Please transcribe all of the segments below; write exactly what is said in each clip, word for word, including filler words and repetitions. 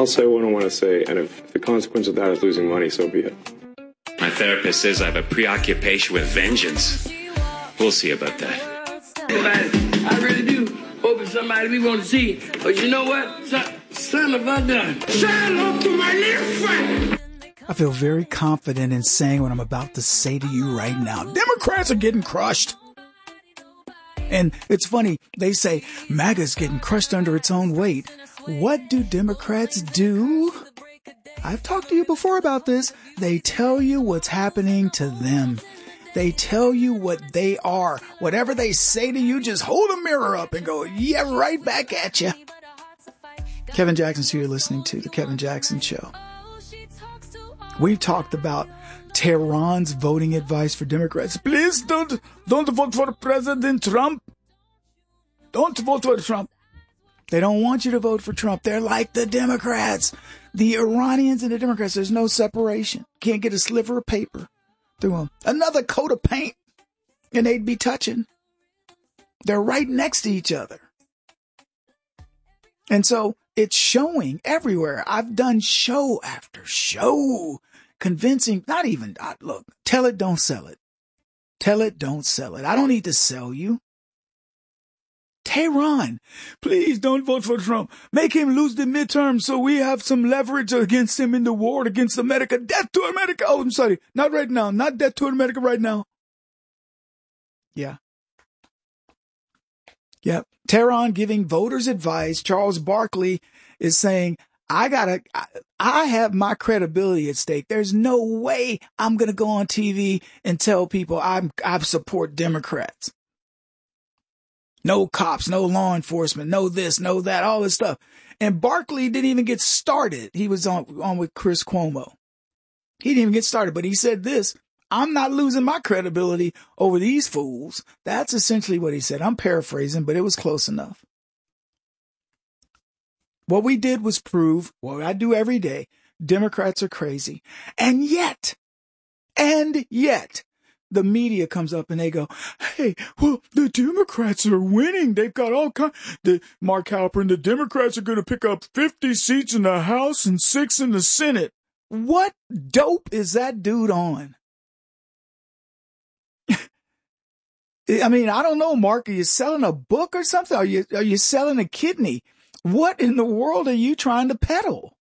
I'll say what I want to say, and if the consequence of that is losing money, so be it. My therapist says I have a preoccupation with vengeance. We'll see about that. I really do hope it's somebody we want to see. But you know what? Son, son of a gun. Say hello to my little friend. I feel very confident in saying what I'm about to say to you right now. Democrats are getting crushed. And it's funny, they say MAGA's getting crushed under its own weight. What do Democrats do? I've talked to you before about this. They tell you what's happening to them. They tell you what they are. Whatever they say to you, just hold a mirror up and go, yeah, right back at you. Kevin Jackson's here, listening to The Kevin Jackson Show. We've talked about Tehran's voting advice for Democrats. Please don't, don't vote for President Trump. Don't vote for Trump. They don't want you to vote for Trump. They're like the Democrats. The Iranians and the Democrats, there's no separation. Can't get a sliver of paper through them. Another coat of paint, and they'd be touching. They're right next to each other. And so it's showing everywhere. I've done show after show, convincing, not even, look, tell it, don't sell it. Tell it, don't sell it. I don't need to sell you. Tehran, please don't vote for Trump. Make him lose the midterm so we have some leverage against him in the war against America. Death to America. Oh, I'm sorry. Not right now. Not death to America right now. Yeah. Yeah. Tehran giving voters advice. Charles Barkley is saying, I gotta, I, I have my credibility at stake. There's no way I'm going to go on T V and tell people I'm, I support Democrats. No cops, no law enforcement, no this, no that, all this stuff. And Barkley didn't even get started. He was on, on with Chris Cuomo. He didn't even get started, but he said this, I'm not losing my credibility over these fools. That's essentially what he said. I'm paraphrasing, but it was close enough. What we did was prove what I do every day. Democrats are crazy. And yet, and yet, the media comes up and they go, hey, well, the Democrats are winning. They've got all kinds. The Mark Halperin, the Democrats are going to pick up fifty seats in the House and six in the Senate. What dope is that dude on? I mean, I don't know, Mark. Are you selling a book or something? Are you, are you selling a kidney? What in the world are you trying to peddle?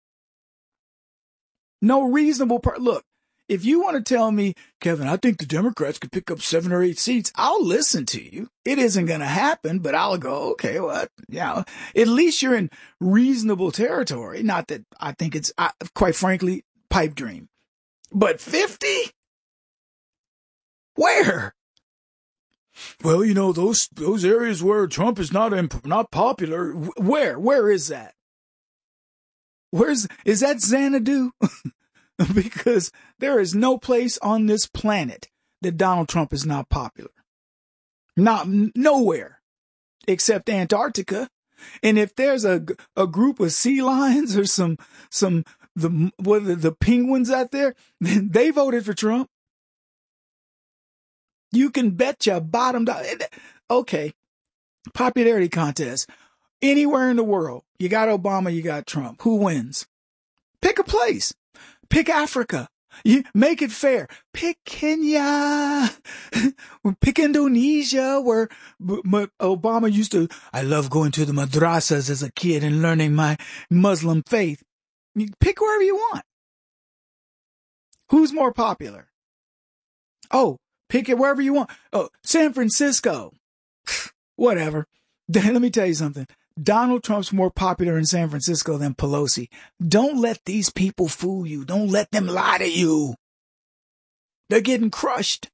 No reasonable per- look. If you want to tell me, Kevin, I think the Democrats could pick up seven or eight seats, I'll listen to you. It isn't going to happen, but I'll go, okay, well, yeah, at least you're in reasonable territory. Not that I think it's, I, quite frankly, pipe dream. But fifty? Where? Well, you know, those those areas where Trump is not imp- not popular, where? Where is that? Where's, is that Xanadu? Because there is no place on this planet that Donald Trump is not popular. Not nowhere except Antarctica. And if there's a, a group of sea lions or some, some, the, what are the penguins out there, then they voted for Trump. You can bet your bottom dollar. Okay. Popularity contest. Anywhere in the world, you got Obama, you got Trump. Who wins? Pick a place. Pick Africa. You make it fair. Pick Kenya. Pick Indonesia, where Obama used to. I love going to the madrasas as a kid and learning my Muslim faith. You pick wherever you want. Who's more popular? Oh, pick it wherever you want. Oh, San Francisco. Whatever. Let me tell you something. Donald Trump's more popular in San Francisco than Pelosi. Don't let these people fool you. Don't let them lie to you. They're getting crushed.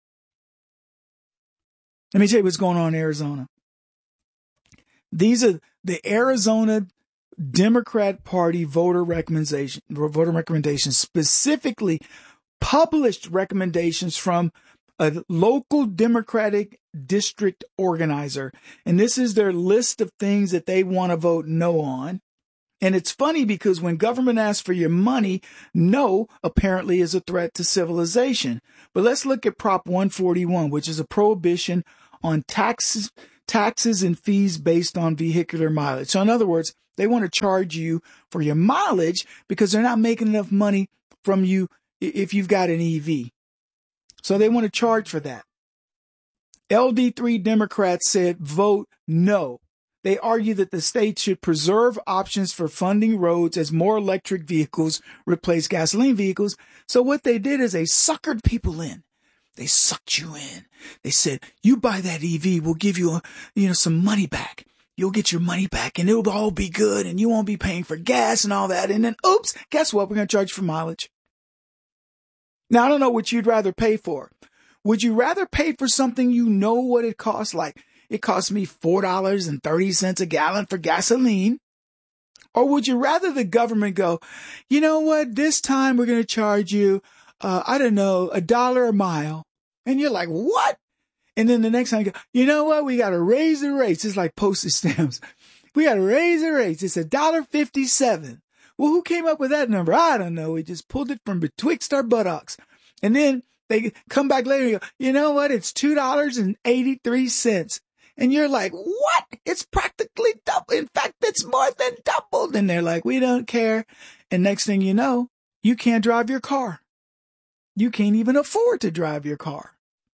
Let me tell you what's going on in Arizona. These are the Arizona Democrat Party voter recommendation, voter recommendations, specifically published recommendations from a local Democratic district organizer. And this is their list of things that they want to vote no on. And it's funny because when government asks for your money, no apparently is a threat to civilization. But let's look at Prop one forty-one, which is a prohibition on taxes, taxes and fees based on vehicular mileage. So in other words, they want to charge you for your mileage because they're not making enough money from you if you've got an E V. So they want to charge for that. L D three Democrats said vote no. They argue that the state should preserve options for funding roads as more electric vehicles replace gasoline vehicles. So what they did is they suckered people in. They sucked you in. They said, you buy that E V, we'll give you, a, you know, some money back. You'll get your money back and it'll all be good and you won't be paying for gas and all that. And then, oops, guess what? We're going to charge for mileage. Now, I don't know what you'd rather pay for. Would you rather pay for something you know what it costs? Like, it costs me four dollars and thirty cents a gallon for gasoline. Or would you rather the government go, you know what, this time we're going to charge you, uh, I don't know, a dollar a mile. And you're like, what? And then the next time you go, you know what, we got to raise the rates. It's like postage stamps. We got to raise the rates. It's a dollar fifty-seven. Well, who came up with that number? I don't know. We just pulled it from betwixt our buttocks. And then they come back later and go, you know what, it's two dollars and eighty-three cents. And you're like, what? It's practically double. In fact, it's more than doubled. And they're like, we don't care. And next thing you know, you can't drive your car. You can't even afford to drive your car.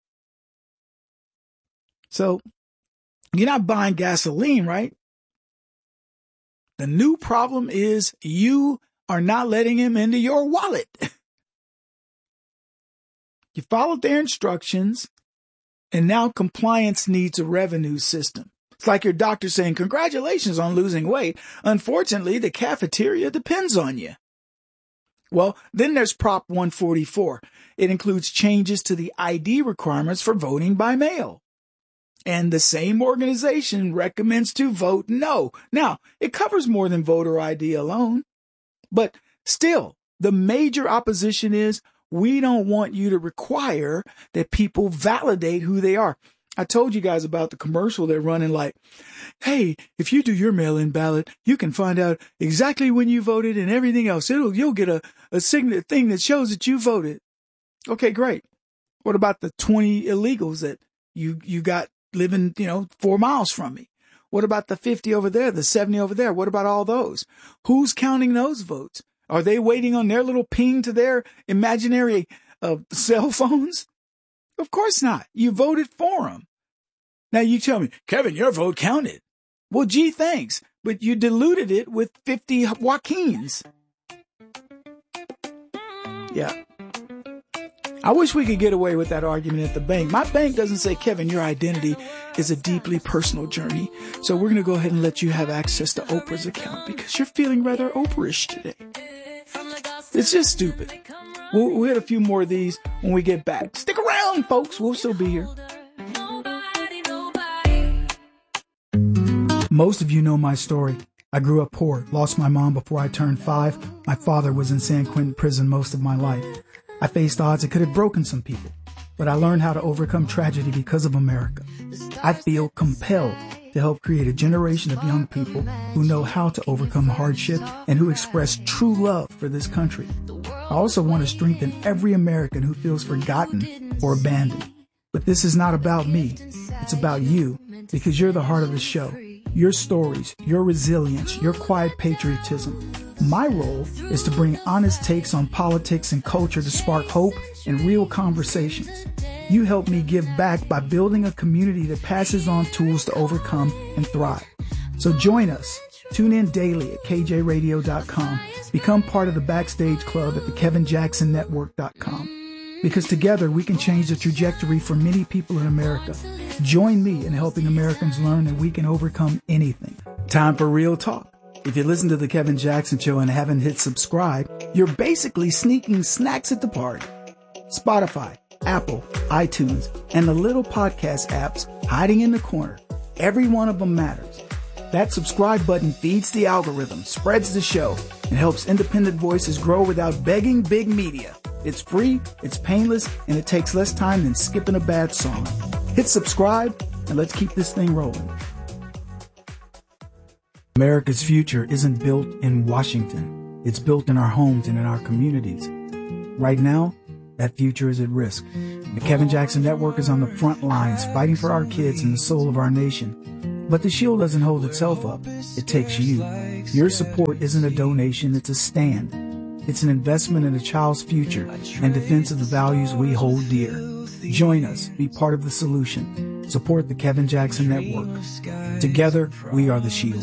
So you're not buying gasoline, right? The new problem is you are not letting him into your wallet. You followed their instructions. And now compliance needs a revenue system. It's like your doctor saying, congratulations on losing weight. Unfortunately, the cafeteria depends on you. Well, then there's Prop one forty-four. It includes changes to the I D requirements for voting by mail. And the same organization recommends to vote no. Now, it covers more than voter I D alone. But still, the major opposition is, we don't want you to require that people validate who they are. I told you guys about the commercial they're running like, hey, if you do your mail-in ballot, you can find out exactly when you voted and everything else. It'll, you'll get a, a signet thing that shows that you voted. Okay, great. What about the twenty illegals that you, you got living, you know, four miles from me? What about the fifty over there, the seventy over there? What about all those? Who's counting those votes? Are they waiting on their little ping to their imaginary uh, cell phones? Of course not. You voted for them. Now you tell me, Kevin, your vote counted. Well, gee, thanks. But you diluted it with fifty Joaquins. Yeah. I wish we could get away with that argument at the bank. My bank doesn't say, Kevin, your identity is a deeply personal journey. So we're going to go ahead and let you have access to Oprah's account because you're feeling rather Oprah-ish today. It's just stupid. We'll, we'll hit a few more of these when we get back. Stick around, folks. We'll still be here. Most of you know my story. I grew up poor, lost my mom before I turned five. My father was in San Quentin prison most of my life. I faced odds that could have broken some people, but I learned how to overcome tragedy because of America. I feel compelled to help create a generation of young people who know how to overcome hardship and who express true love for this country. I also want to strengthen every American who feels forgotten or abandoned. But this is not about me. It's about you, because you're the heart of the show. Your stories, your resilience, your quiet patriotism. My role is to bring honest takes on politics and culture to spark hope and real conversations. You help me give back by building a community that passes on tools to overcome and thrive. So join us. Tune in daily at K J radio dot com. Become part of the Backstage Club at the Kevin Jackson Network dot com. Because together we can change the trajectory for many people in America. Join me in helping Americans learn that we can overcome anything. Time for real talk. If you listen to The Kevin Jackson Show and haven't hit subscribe, you're basically sneaking snacks at the party. Spotify, Apple, iTunes, and the little podcast apps hiding in the corner. Every one of them matters. That subscribe button feeds the algorithm, spreads the show, and helps independent voices grow without begging big media. It's free, it's painless, and it takes less time than skipping a bad song. Hit subscribe, and let's keep this thing rolling. America's future isn't built in Washington. It's built in our homes and in our communities. Right now, that future is at risk. The Kevin Jackson Network is on the front lines fighting for our kids and the soul of our nation. But the shield doesn't hold itself up. It takes you. Your support isn't a donation, it's a stand. It's an investment in a child's future and defense of the values we hold dear. Join us. Be part of the solution. Support the Kevin Jackson Network. Together, we are the shield.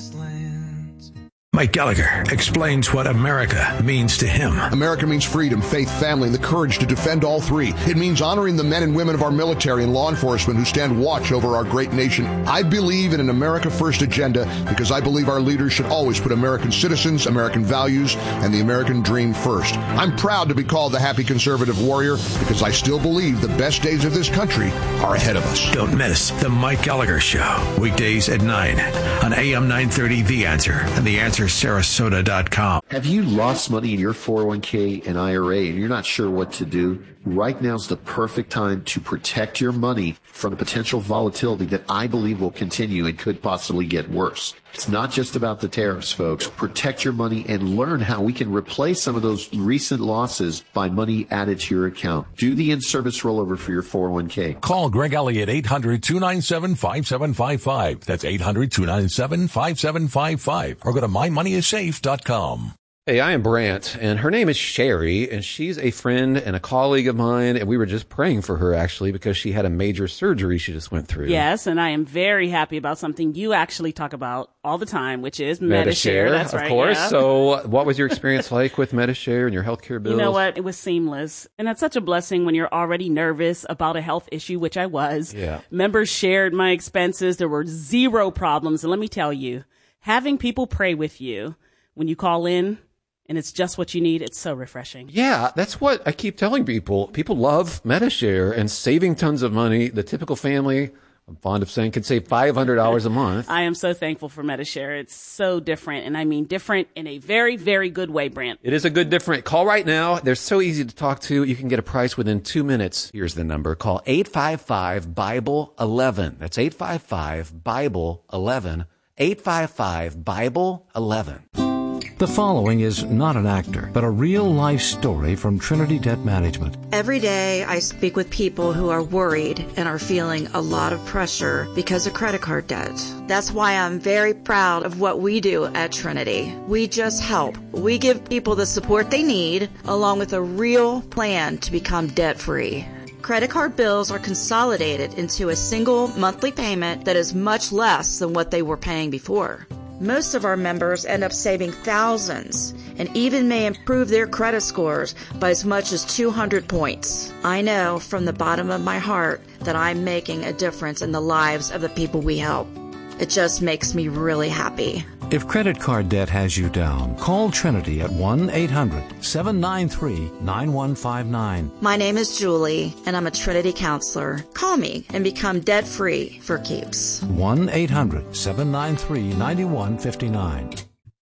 Mike Gallagher explains what America means to him. America means freedom, faith, family, and the courage to defend all three. It means honoring the men and women of our military and law enforcement who stand watch over our great nation. I believe in an America First agenda because I believe our leaders should always put American citizens, American values, and the American dream first. I'm proud to be called the happy conservative warrior because I still believe the best days of this country are ahead of us. Don't miss the Mike Gallagher Show, weekdays at nine on A M nine thirty The Answer and The Answer Sarasota dot com. Have you lost money in your four oh one k and I R A and you're not sure what to do? Right now's the perfect time to protect your money from the potential volatility that I believe will continue and could possibly get worse. It's not just about the tariffs, folks. Protect your money and learn how we can replace some of those recent losses by money added to your account. Do the in-service rollover for your four oh one k. Call Greg Elliott, eight hundred, two nine seven, five seven five five. That's eight hundred, two nine seven, five seven five five. Or go to my money is safe dot com. Hey, I am Brant, and her name is Sherry, and she's a friend and a colleague of mine, and we were just praying for her, actually, because she had a major surgery she just went through. Yes, and I am very happy about something you actually talk about all the time, which is Medi-Share. That's of right, course. yeah. So what was your experience like with Medi-Share and your healthcare bills? You know what? It was seamless, and that's such a blessing when you're already nervous about a health issue, which I was. Yeah. Members shared my expenses. There were zero problems, and let me tell you, having people pray with you when you call in, and it's just what you need. It's so refreshing. Yeah, that's what I keep telling people. People love Medi-Share and saving tons of money. The typical family, I'm fond of saying, can save five hundred dollars a month. I am so thankful for Medi-Share. It's so different, and I mean different in a very, very good way, Brant. It is a good different. Call right now. They're so easy to talk to. You can get a price within two minutes. Here's the number. Call eight five five, Bible eleven. That's eight five five, Bible eleven. eight five five, Bible eleven. The following is not an actor, but a real-life story from Trinity Debt Management. Every day I speak with people who are worried and are feeling a lot of pressure because of credit card debt. That's why I'm very proud of what we do at Trinity. We just help. We give people the support they need, along with a real plan to become debt-free. Credit card bills are consolidated into a single monthly payment that is much less than what they were paying before. Most of our members end up saving thousands and even may improve their credit scores by as much as two hundred points. I know from the bottom of my heart that I'm making a difference in the lives of the people we help. It just makes me really happy. If credit card debt has you down, call Trinity at one eight hundred, seven nine three, nine one five nine. My name is Julie, and I'm a Trinity counselor. Call me and become debt-free for keeps. one eight hundred, seven nine three, nine one five nine.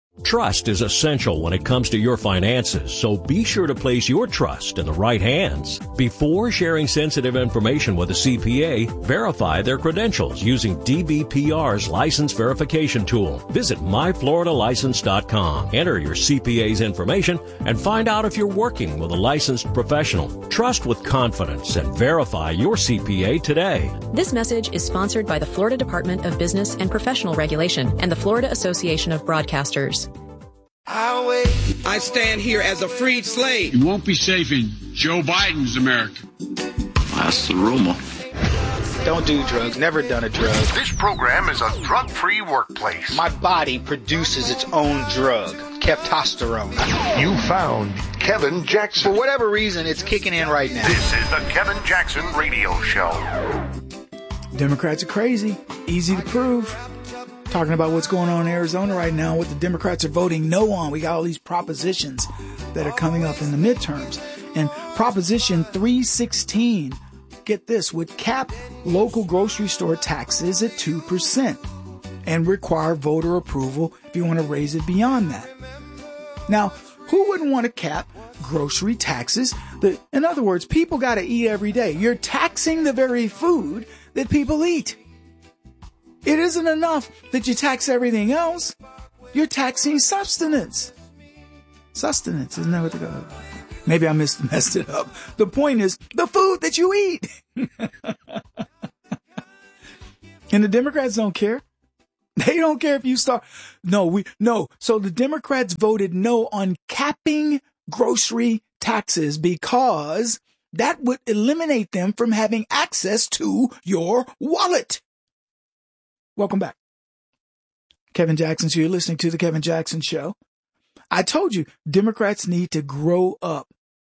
Trust is essential when it comes to your finances, so be sure to place your trust in the right hands. Before sharing sensitive information with a C P A, verify their credentials using D B P R's license verification tool. Visit my florida license dot com. Enter your C P A's information and find out if you're working with a licensed professional. Trust with confidence and verify your C P A today. This message is sponsored by the Florida Department of Business and Professional Regulation and the Florida Association of Broadcasters. I stand here as a freed slave. You won't be safe in Joe Biden's America. That's the rumor. Don't do drugs. Never done a drug. This program is a drug-free workplace. My body produces its own drug, testosterone. You found Kevin Jackson. For whatever reason, it's kicking in right now. This is the Kevin Jackson Radio Show. Democrats are crazy. Easy to prove. Talking about what's going on in Arizona right now, what the Democrats are voting no on. We got all these propositions that are coming up in the midterms. And Proposition three sixteen, get this, would cap local grocery store taxes at two percent and require voter approval if you want to raise it beyond that. Now, who wouldn't want to cap grocery taxes? The, in other words, people got to eat every day. You're taxing the very food that people eat. It isn't enough that you tax everything else. You're taxing sustenance. Sustenance, isn't that what they go? Maybe I missed, messed it up. The point is the food that you eat. And the Democrats don't care. They don't care if you start. No, we, no. So the Democrats voted no on capping grocery taxes because that would eliminate them from having access to your wallet. Welcome back. Kevin Jackson. So you're listening to the Kevin Jackson Show. I told you, Democrats need to grow up.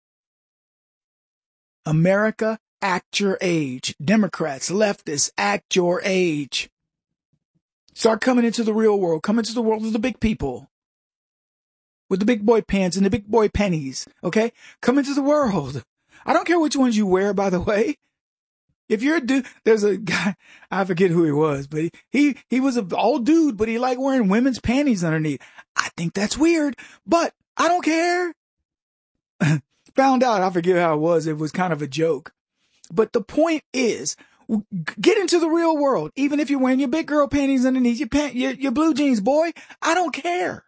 America, act your age. Democrats, leftists, act your age. Start coming into the real world. Come into the world of the big people. With the big boy pants and the big boy pennies. Okay? Come into the world. I don't care which ones you wear, by the way. If you're a dude, there's a guy, I forget who he was, but he, he, he was an old dude, but he liked wearing women's panties underneath. I think that's weird, but I don't care. Found out, I forget how it was. It was kind of a joke. But the point is, get into the real world. Even if you're wearing your big girl panties underneath your pant, your, your blue jeans, boy, I don't care.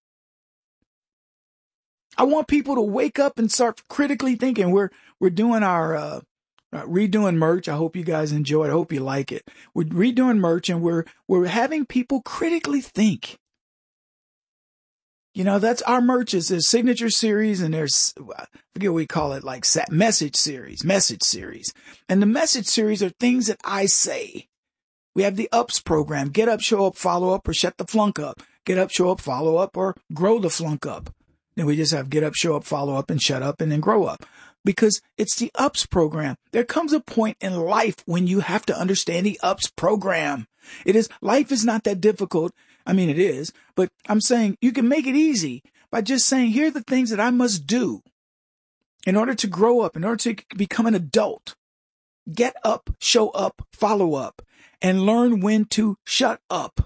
I want people to wake up and start critically thinking. We're, we're doing our, uh, uh, redoing merch. I hope you guys enjoy it. I hope you like it. We're redoing merch and we're, we're having people critically think. You know, that's our merch is a signature series and there's, I forget what we call it, like message series, message series. And the message series are things that I say. We have the UPS program, get up, show up, follow up, or shut the flunk up. Get up, show up, follow up, or grow the flunk up. Then we just have get up, show up, follow up, and shut up, and then grow up. Because it's the UPS program. There comes a point in life when you have to understand the UPS program. It is, life is not that difficult. I mean, it is, but I'm saying you can make it easy by just saying, here are the things that I must do in order to grow up, in order to become an adult. Get up, show up, follow up, and learn when to shut up.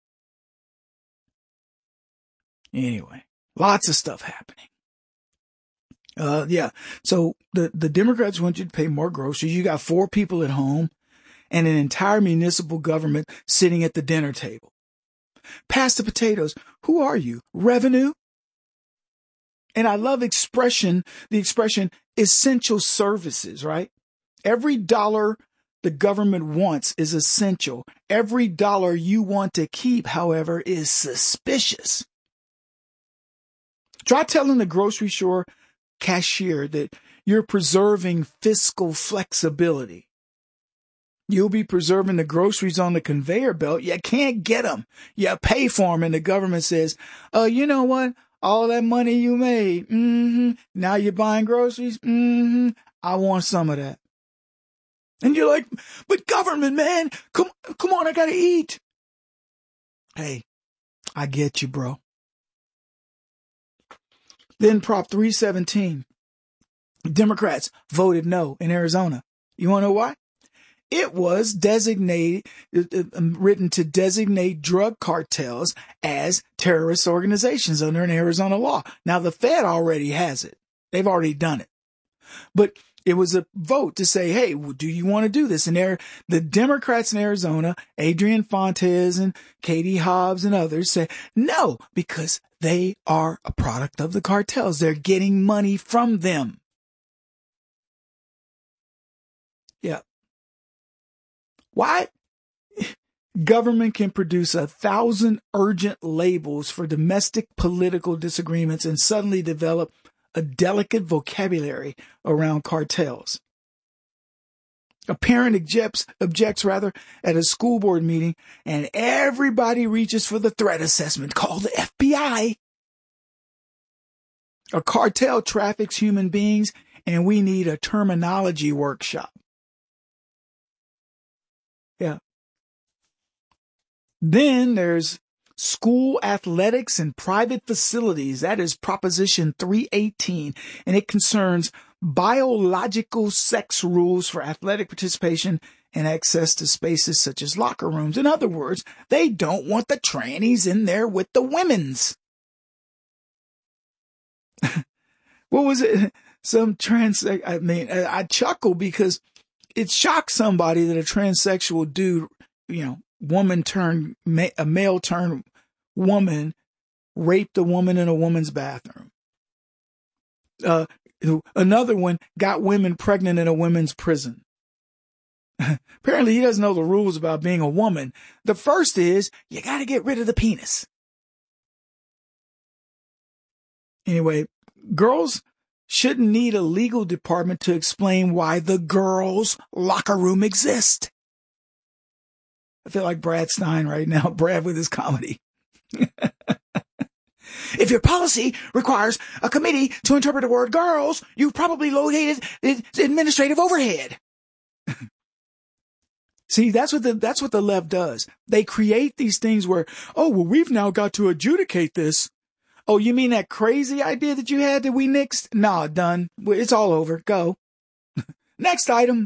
Anyway, lots of stuff happening. Uh, yeah. So the, the Democrats want you to pay more groceries. You got four people at home and an entire municipal government sitting at the dinner table. Pass the potatoes. Who are you? Revenue? And I love expression, the expression essential services, right? Every dollar the government wants is essential. Every dollar you want to keep, however, is suspicious. Try telling the grocery store cashier that you're preserving fiscal flexibility. You'll be preserving the groceries on the conveyor belt. You can't get them. You pay for them. And the government says, oh, you know what? All that money you made. Mm-hmm. Now you're buying groceries. Mm-hmm. I want some of that. And you're like, but government, man, come, come on. I got to eat. Hey, I get you, bro. Then Prop three seventeen, Democrats voted no in Arizona. You want to know why? It was designated, uh, written to designate drug cartels as terrorist organizations under an Arizona law. Now, the Fed already has it. They've already done it. But it was a vote to say, hey, do you want to do this? And there, the Democrats in Arizona, Adrian Fontes and Katie Hobbs and others said no, because they are a product of the cartels. They're getting money from them. Yeah. Why? Government can produce a thousand urgent labels for domestic political disagreements and suddenly develop a delicate vocabulary around cartels. A parent objects, objects rather at a school board meeting and everybody reaches for the threat assessment. Call the F B I. A cartel traffics human beings and we need a terminology workshop. Yeah. Then there's school athletics and private facilities. That is Proposition three eighteen, and it concerns biological sex rules for athletic participation and access to spaces such as locker rooms. In other words, they don't want the trannies in there with the women's. What was it? Some trans, I mean, I chuckle because it shocks somebody that a transsexual dude, you know, woman turned, a male turned woman raped a woman in a woman's bathroom. Uh, Another one got women pregnant in a women's prison. Apparently he doesn't know the rules about being a woman. The first is you got to get rid of the penis. Anyway, girls shouldn't need a legal department to explain why the girls' locker room exists. I feel like Brad Stein right now, Brad with his comedy. If your policy requires a committee to interpret the word girls, you've probably located its administrative overhead. See, that's what the, that's what the left does. They create these things where, oh, well, we've now got to adjudicate this. Oh, you mean that crazy idea that you had that we nixed? Nah, done. It's all over. Go. Next item.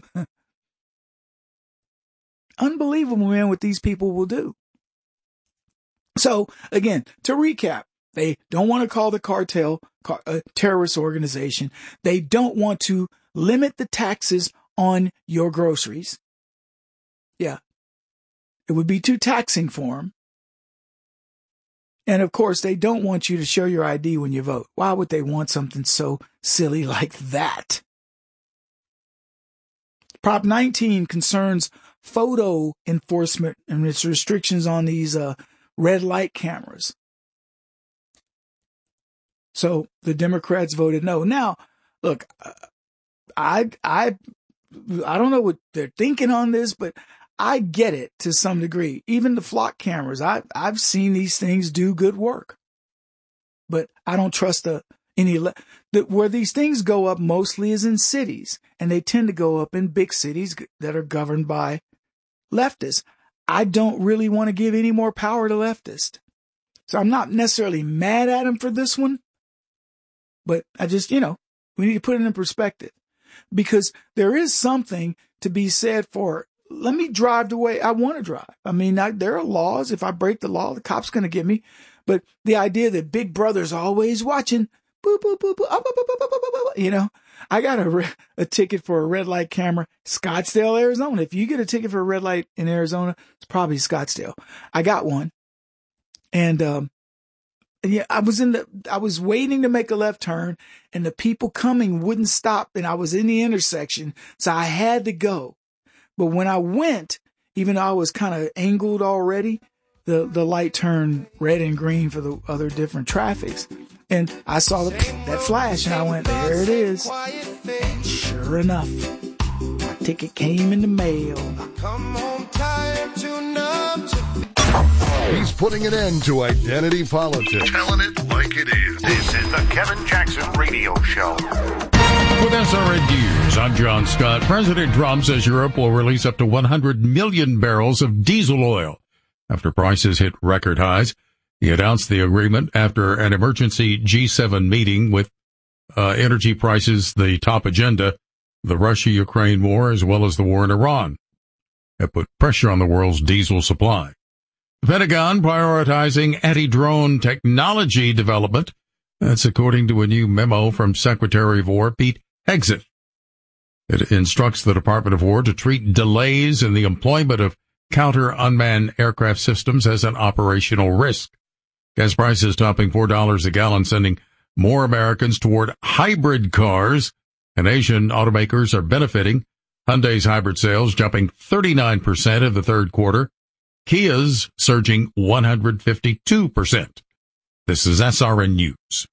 Unbelievable, man, what these people will do. So, again, to recap, they don't want to call the cartel a terrorist organization. They don't want to limit the taxes on your groceries. Yeah. It would be too taxing for them. And of course, they don't want you to show your I D when you vote. Why would they want something so silly like that? Prop nineteen concerns photo enforcement and its restrictions on these uh, red light cameras. So the Democrats voted no. Now, look, I, I, I don't know what they're thinking on this, but I get it to some degree. Even the flock cameras, I, I've seen these things do good work, but I don't trust the, any, the, where these things go up mostly is in cities, and they tend to go up in big cities that are governed by leftists. I don't really want to give any more power to leftists. So I'm not necessarily mad at them for this one, but I just, you know, we need to put it in perspective, because there is something to be said for, let me drive the way I want to drive. I mean, I, there are laws. If I break the law, the cop's going to get me. But the idea that Big Brother's always watching, boop, boop, boop, boop, boop, boop, boop, boop, boop, you know, I got a, a ticket for a red light camera, Scottsdale, Arizona. If you get a ticket for a red light in Arizona, it's probably Scottsdale. I got one. And, um, yeah, I was in the, I was waiting to make a left turn, and the people coming wouldn't stop, and I was in the intersection. So I had to go. But when I went, even though I was kind of angled already, the, the light turned red and green for the other different traffics. And I saw the, that flash, and I went, there it is. Sure enough, my ticket came in the mail. He's putting an end to identity politics. Telling it like it is. This is the Kevin Jackson Radio Show. With S R N News, I'm John Scott. President Trump says Europe will release up to one hundred million barrels of diesel oil after prices hit record highs. He announced the agreement after an emergency G seven meeting with uh, energy prices the top agenda, the Russia-Ukraine war, as well as the war in Iran. That put pressure on the world's diesel supply. The Pentagon prioritizing anti-drone technology development. That's according to a new memo from Secretary of War Pete Hegseth. It instructs the Department of War to treat delays in the employment of counter-unmanned aircraft systems as an operational risk. Gas prices topping four dollars a gallon, sending more Americans toward hybrid cars, and Asian automakers are benefiting. Hyundai's hybrid sales jumping thirty-nine percent in the third quarter. Kia's surging one hundred fifty-two percent. This is S R N News.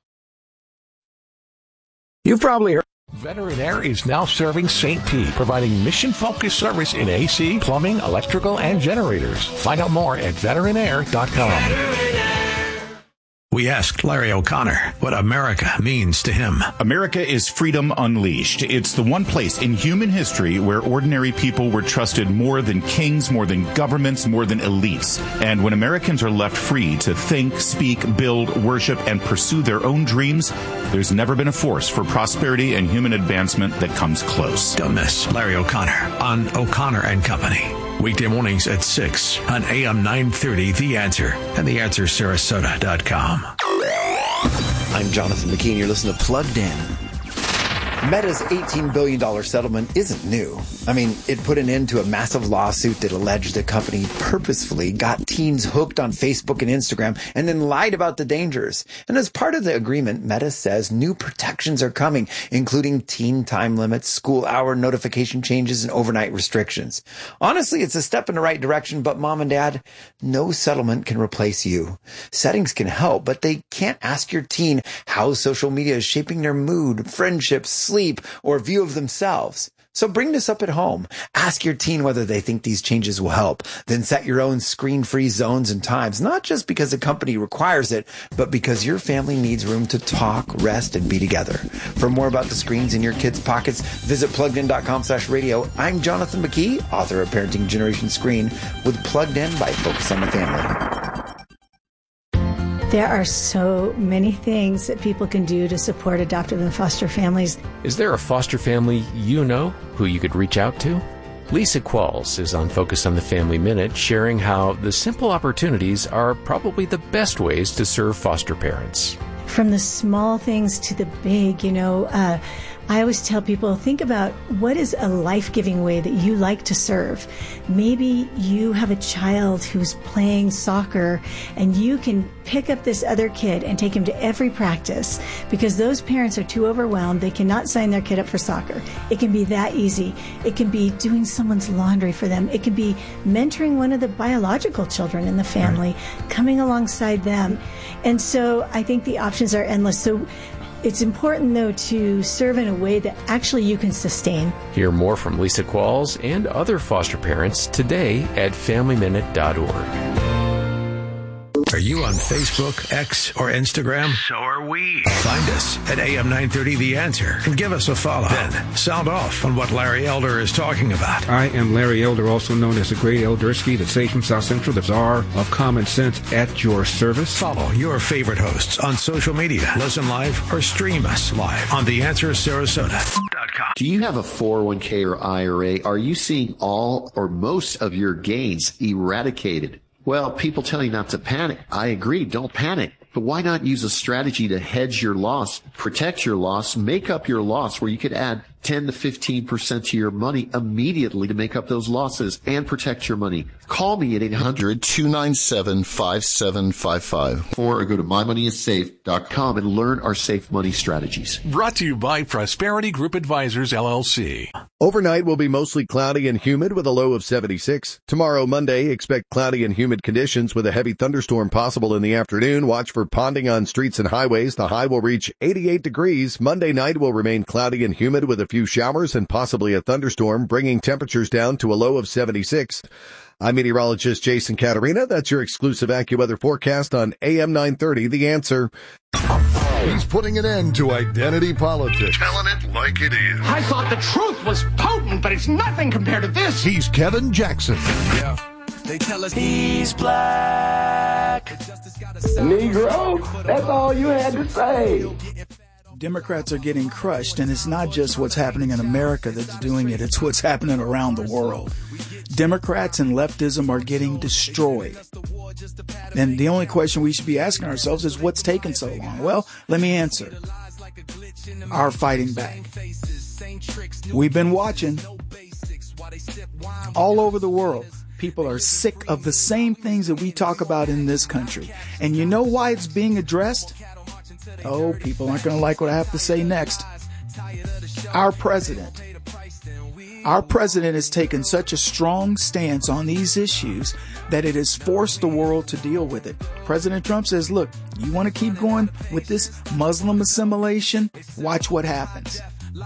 You've probably heard. Veteran Air is now serving Saint Pete, providing mission-focused service in A C, plumbing, electrical, and generators. Find out more at veteran air dot com. We asked Larry O'Connor what America means to him. America is freedom unleashed. It's the one place in human history where ordinary people were trusted more than kings, more than governments, more than elites. And when Americans are left free to think, speak, build, worship, and pursue their own dreams, there's never been a force for prosperity and human advancement that comes close. Don't miss Larry O'Connor on O'Connor and Company. Weekday mornings at six on A M nine thirty, The Answer, and the answer sarasota dot com. I'm Jonathan McKean. You're listening to Plugged In. Meta's eighteen billion dollars settlement isn't new. I mean, it put an end to a massive lawsuit that alleged the company purposefully got teens hooked on Facebook and Instagram and then lied about the dangers. And as part of the agreement, Meta says new protections are coming, including teen time limits, school hour notification changes, and overnight restrictions. Honestly, it's a step in the right direction, but mom and dad, no settlement can replace you. Settings can help, but they can't ask your teen how social media is shaping their mood, friendships, sleep, or view of themselves. So bring this up at home. Ask your teen whether they think these changes will help. Then set your own screen-free zones and times, not just because the company requires it, but because your family needs room to talk, rest, and be together. For more about the screens in your kids' pockets, visit pluggedin.com slash radio. I'm Jonathan McKee, author of Parenting Generation Screen, with Plugged In by Focus on the Family. There are so many things that people can do to support adoptive and foster families. Is there a foster family you know who you could reach out to? Lisa Qualls is on Focus on the Family Minute, sharing how the simple opportunities are probably the best ways to serve foster parents. From the small things to the big, you know, uh, I always tell people, think about what is a life-giving way that you like to serve. Maybe you have a child who's playing soccer and you can pick up this other kid and take him to every practice because those parents are too overwhelmed. They cannot sign their kid up for soccer. It can be that easy. It can be doing someone's laundry for them. It can be mentoring one of the biological children in the family, coming alongside them. And so I think the options are endless. So it's important, though, to serve in a way that actually you can sustain. Hear more from Lisa Qualls and other foster parents today at family minute dot org. Are you on Facebook, X, or Instagram? So are we. Find us at A M nine thirty The Answer and give us a follow. Then sound off on what Larry Elder is talking about. I am Larry Elder, also known as the Great Eldersky, the sage from South Central, the czar of common sense at your service. Follow your favorite hosts on social media. Listen live or stream us live on the answer sarasota dot com. Do you have a four oh one k or I R A? Are you seeing all or most of your gains eradicated? Well, people tell you not to panic. I agree, don't panic. But why not use a strategy to hedge your loss, protect your loss, make up your loss where you could add ten to fifteen percent to your money immediately to make up those losses and protect your money? Call me at eight hundred, two nine seven, five seven five five or go to my money is safe dot com and learn our safe money strategies. Brought to you by Prosperity Group Advisors, L L C. Overnight will be mostly cloudy and humid with a low of seventy-six. Tomorrow, Monday, expect cloudy and humid conditions with a heavy thunderstorm possible in the afternoon. Watch for ponding on streets and highways. The high will reach eighty-eight degrees. Monday night will remain cloudy and humid with a few showers and possibly a thunderstorm, bringing temperatures down to a low of seventy-six. I'm meteorologist Jason Caterina. That's your exclusive AccuWeather forecast on A M nine thirty, The Answer. He's putting an end to identity politics. Telling it like it is. I thought the truth was potent, but it's nothing compared to this. He's Kevin Jackson. Yeah. They tell us he's black. Negro, that's all you had to say. Democrats are getting crushed, and it's not just what's happening in America that's doing it, it's what's happening around the world. Democrats and leftism are getting destroyed. And the only question we should be asking ourselves is what's taking so long? Well, let me answer. Our fighting back. We've been watching all over the world. People are sick of the same things that we talk about in this country. And you know why it's being addressed? Oh, people aren't going to like what I have to say next. Our president. Our president has taken such a strong stance on these issues that it has forced the world to deal with it. President Trump says, look, you want to keep going with this Muslim assimilation? Watch what happens.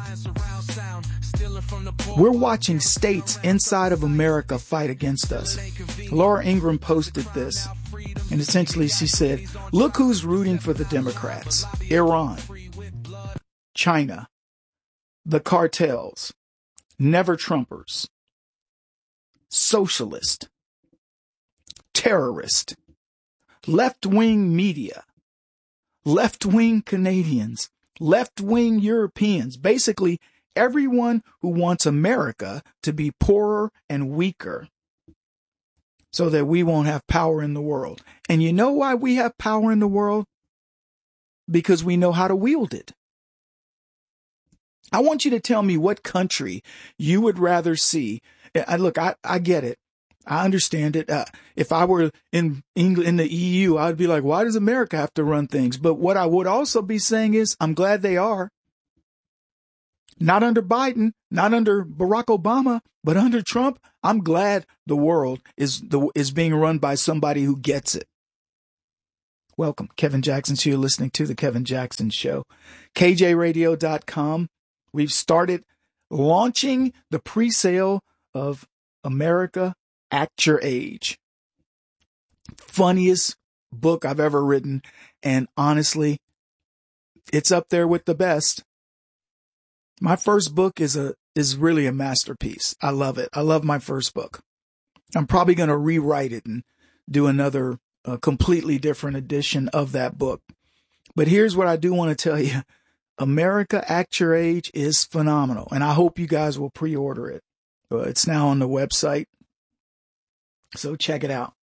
We're watching states inside of America fight against us. Laura Ingraham posted this, and essentially she said, look who's rooting for the Democrats. Iran, China, the cartels, never-Trumpers, socialist, terrorist, left-wing media, left-wing Canadians, left-wing Europeans, basically everyone who wants America to be poorer and weaker so that we won't have power in the world. And you know why we have power in the world? Because we know how to wield it. I want you to tell me what country you would rather see. I, look, I, I get it. I understand it. Uh, if I were in England, in the E U, I'd be like, why does America have to run things? But what I would also be saying is, I'm glad they are. Not under Biden, not under Barack Obama, but under Trump. I'm glad the world is the is being run by somebody who gets it. Welcome. Kevin Jackson's here, listening to The Kevin Jackson Show. K J radio dot com. We've started launching the pre-sale of America Act Your Age. Funniest book I've ever written. And honestly, it's up there with the best. My first book is a is really a masterpiece. I love it. I love my first book. I'm probably going to rewrite it and do another uh, completely different edition of that book. But here's what I do want to tell you. America Act Your Age is phenomenal, and I hope you guys will pre-order it. Uh, it's now on the website, so check it out.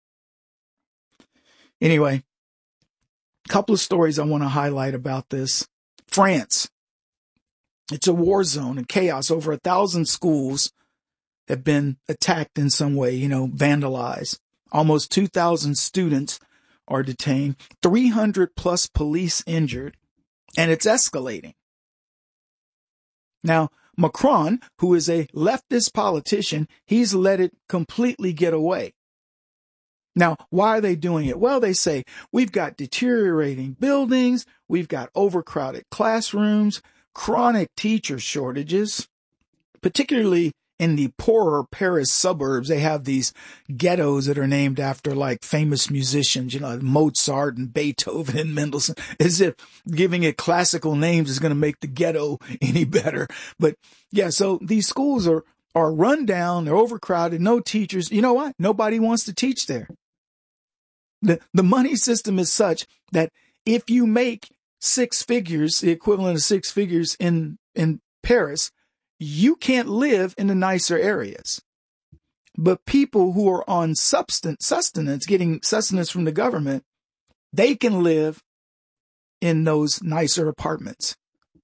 Anyway, a couple of stories I want to highlight about this. France. It's a war zone and chaos. Over a thousand schools have been attacked in some way, you know, vandalized. Almost two thousand students are detained, three hundred plus police injured, and it's escalating. Now, Macron, who is a leftist politician, he's let it completely get away. Now, why are they doing it? Well, they say, we've got deteriorating buildings, we've got overcrowded classrooms, chronic teacher shortages, particularly in the poorer Paris suburbs. They have these ghettos that are named after like famous musicians, you know, Mozart and Beethoven and Mendelssohn, as if giving it classical names is going to make the ghetto any better. But yeah, so these schools are, are run down, they're overcrowded, no teachers. You know what? Nobody wants to teach there. The, the money system is such that if you make six figures, the equivalent of six figures in, in Paris, you can't live in the nicer areas. But people who are on substance, sustenance, getting sustenance from the government, they can live in those nicer apartments.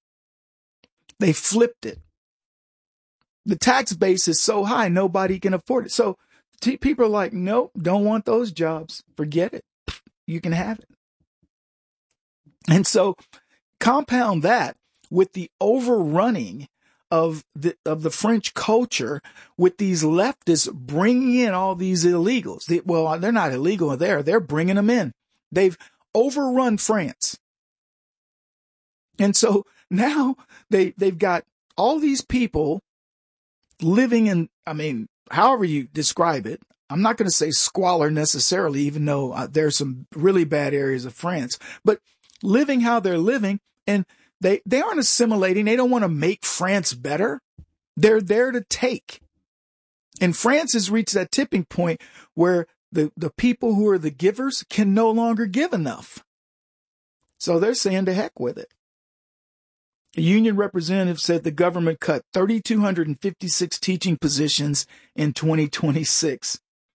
They flipped it. The tax base is so high, nobody can afford it. So t- people are like, nope, don't want those jobs. Forget it. You can have it. And so compound that with the overrunning of the of the French culture, with these leftists bringing in all these illegals. They, well, they're not illegal there. They're bringing them in. They've overrun France. And so now they, they've got all these people living in, I mean, however you describe it. I'm not going to say squalor necessarily, even though uh, there's some really bad areas of France, but living how they're living, and They they aren't assimilating. They don't want to make France better. They're there to take. And France has reached that tipping point where the, the people who are the givers can no longer give enough. So they're saying to heck with it. A union representative said the government cut three thousand two hundred fifty-six teaching positions in twenty twenty-six.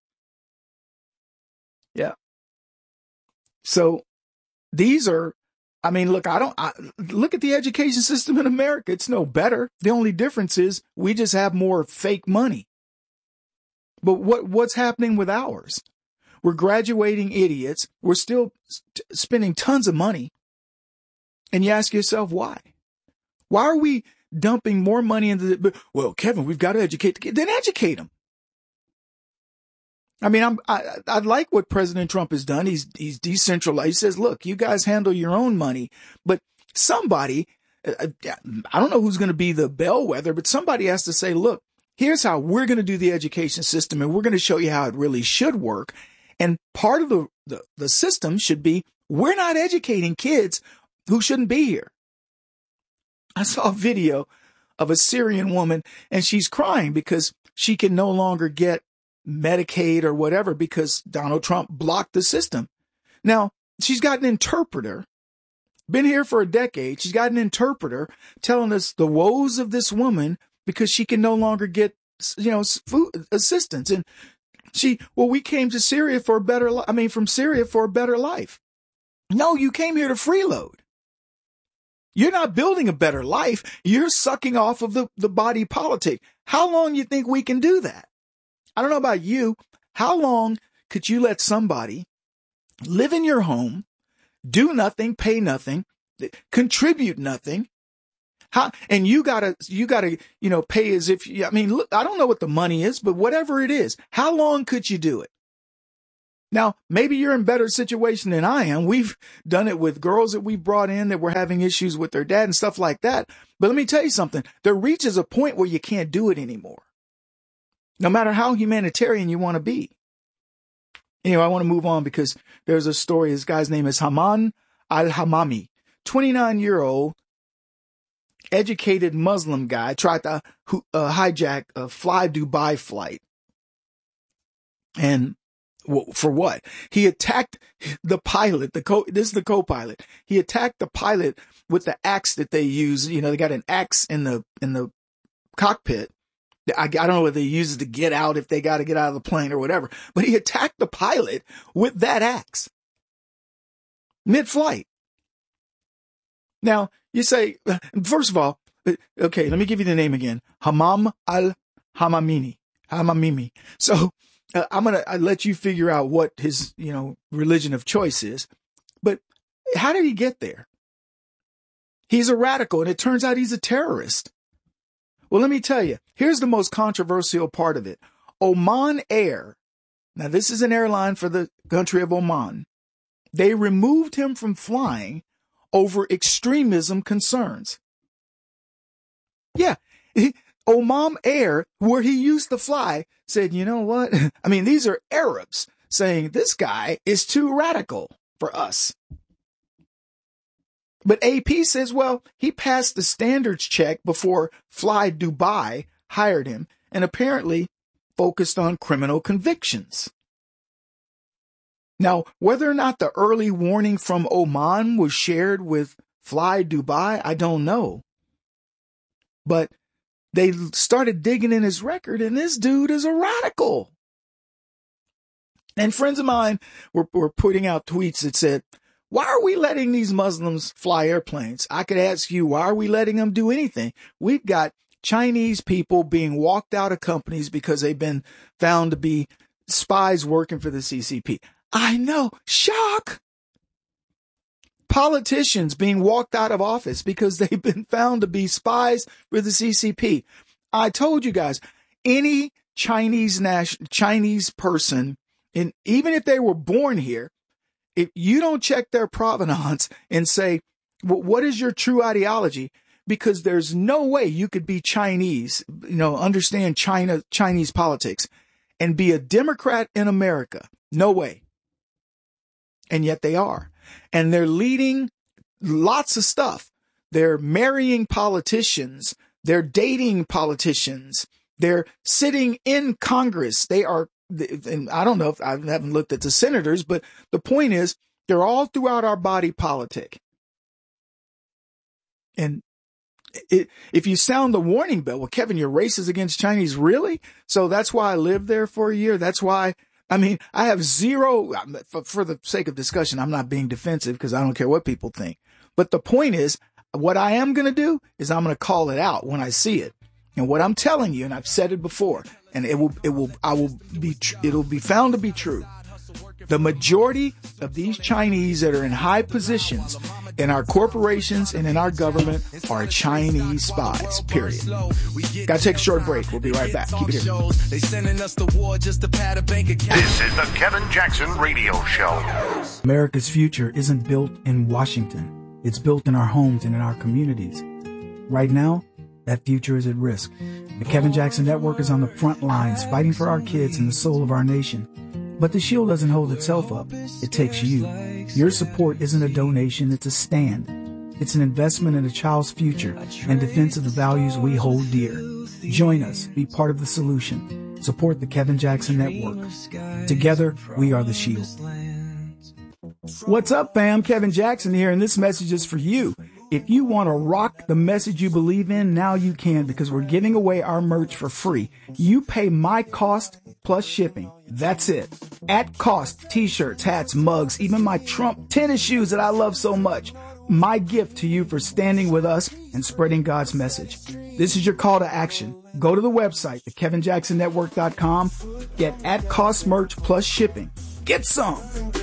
Yeah. So these are, I mean, look, I don't I, look at the education system in America. It's no better. The only difference is we just have more fake money. But what what's happening with ours? We're graduating idiots. We're still t- spending tons of money. And you ask yourself, why? Why are we dumping more money into the, well, Kevin, we've got to educate the kids. Then educate them. I mean, I'm, I, I like what President Trump has done. He's, he's decentralized. He says, look, you guys handle your own money, but somebody, I, I don't know who's going to be the bellwether, but somebody has to say, look, here's how we're going to do the education system, and we're going to show you how it really should work. And part of the, the, the system should be, we're not educating kids who shouldn't be here. I saw a video of a Syrian woman, and she's crying because she can no longer get Medicaid or whatever because Donald Trump blocked the system. Now, she's got an interpreter, been here for a decade. She's got an interpreter telling us the woes of this woman because she can no longer get, you know, food assistance. And she, well, we came to Syria for a better life. I mean, from Syria for a better life. No, you came here to freeload. You're not building a better life. You're sucking off of the, the body politic. How long you think we can do that? I don't know about you. How long could you let somebody live in your home, do nothing, pay nothing, contribute nothing? How, and you gotta, you gotta, you know, pay as if, you, I mean, look, I don't know what the money is, but whatever it is, how long could you do it? Now, maybe you're in a better situation than I am. We've done it with girls that we brought in that were having issues with their dad and stuff like that. But let me tell you something. There reaches a point where you can't do it anymore, no matter how humanitarian you want to be. Anyway, I want to move on because there's a story. This guy's name is Haman al-Hamami, twenty-nine-year-old educated Muslim guy, tried to uh, hijack a Fly Dubai flight. And for what? He attacked the pilot, the co, this is the co-pilot. He attacked the pilot with the axe that they use. You know, they got an axe in the, in the cockpit. I, I don't know whether they use it to get out if they got to get out of the plane or whatever, but he attacked the pilot with that axe mid-flight. Now you say, first of all, okay, let me give you the name again. Hamam al-Hamamini, Hamamimi. So, Uh, I'm going to let you figure out what his, you know, religion of choice is. But how did he get there? He's a radical, and it turns out he's a terrorist. Well, let me tell you, here's the most controversial part of it. Oman Air, now this is an airline for the country of Oman. They removed him from flying over extremism concerns. Yeah. Oman Air, where he used to fly, said, you know what? I mean, these are Arabs saying this guy is too radical for us. But A P says, well, he passed the standards check before Fly Dubai hired him and apparently focused on criminal convictions. Now, whether or not the early warning from Oman was shared with Fly Dubai, I don't know. But they started digging in his record, and this dude is a radical. And friends of mine were, were putting out tweets that said, why are we letting these Muslims fly airplanes? I could ask you, why are we letting them do anything? We've got Chinese people being walked out of companies because they've been found to be spies working for the C C P. I know. Shock. Politicians being walked out of office because they've been found to be spies for the C C P. I told you guys, any Chinese national, Chinese person, and even if they were born here, if you don't check their provenance and say, well, what is your true ideology? Because there's no way you could be Chinese, you know, understand China, Chinese politics and be a Democrat in America. No way. And yet they are. And they're leading lots of stuff. They're marrying politicians. They're dating politicians. They're sitting in Congress. They are, and I don't know if I haven't looked at the senators, but the point is they're all throughout our body politic. And it, if you sound the warning bell, well, Kevin, you're racist against Chinese. Really? So that's why I lived there for a year. That's why. I mean, I have zero, for, for the sake of discussion, I'm not being defensive because I don't care what people think. But the point is, what I am going to do is I'm going to call it out when I see it. And what I'm telling you, and I've said it before, and it will, it will, I will be, it'll be found to be true. The majority of these Chinese that are in high positions in our corporations and in our government are Chinese spies, period. Got to take a short break. We'll be right back. Keep it here. This is the Kevin Jackson Radio Show. America's future isn't built in Washington. It's built in our homes and in our communities. Right now, that future is at risk. The Kevin Jackson Network is on the front lines fighting for our kids and the soul of our nation. But the shield doesn't hold itself up. It takes you. Your support isn't a donation, it's a stand. It's an investment in a child's future and defense of the values we hold dear. Join us. Be part of the solution. Support the Kevin Jackson Network. Together, we are the shield. What's up, fam? Kevin Jackson here, and this message is for you. If you want to rock the message you believe in, now you can, because we're giving away our merch for free. You pay my cost plus shipping. That's it. At cost, t-shirts, hats, mugs, even my Trump tennis shoes that I love so much. my gift to you for standing with us and spreading God's message. This is your call to action. Go to the website, the kevin jackson network dot com. Get at cost merch plus shipping. Get some.